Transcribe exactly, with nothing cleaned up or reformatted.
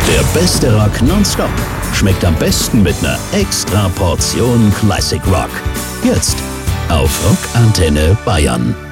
Der beste Rock nonstop schmeckt am besten mit einer extra Portion Classic Rock. Jetzt auf Rock Antenne Bayern.